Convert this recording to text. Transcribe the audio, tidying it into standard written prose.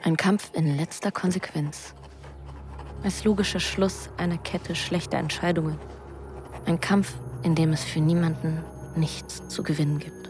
Ein Kampf in letzter Konsequenz. Als logischer Schluss einer Kette schlechter Entscheidungen. Ein Kampf, in dem es für niemanden nichts zu gewinnen gibt.